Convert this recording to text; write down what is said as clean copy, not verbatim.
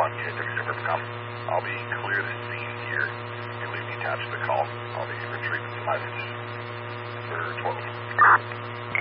Unit WCOM. I'll be clear the scene here. You leave me attached to the call. I'll be retrieving the message for 12.